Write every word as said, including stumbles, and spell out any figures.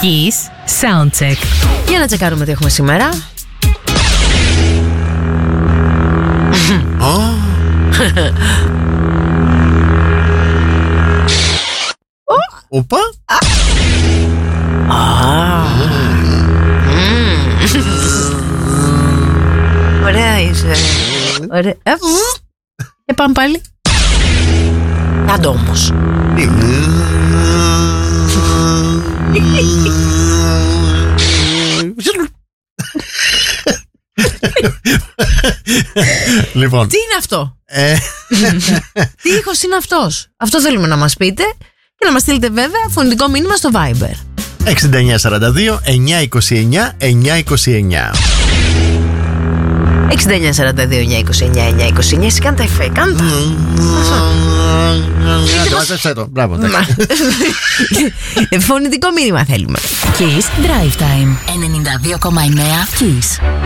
Kiss Soundcheck. Για να τσεκάρουμε τι έχουμε σήμερα. Οπα. Ωραία είσαι. Ωραία. Ε, πάμε πάλι. Κάντο όμως. Λοιπόν. Τι είναι αυτό? Τι ήχος είναι αυτός? Αυτό θέλουμε να μας πείτε. Και να μας στείλετε βέβαια φωνητικό μήνυμα στο Viber εξήντα εννιά σαράντα δύο εννιά είκοσι εννιά εννιά είκοσι εννιά. εξήντα εννιά σαράντα δύο εννιά είκοσι εννιά εννιά είκοσι εννιά. Εσύ κάντα εφέ, κάντα. Μπράβο. Φωνητικό μήνυμα θέλουμε. Kiss Drive Time ενενήντα δύο κόμμα εννέα Kiss.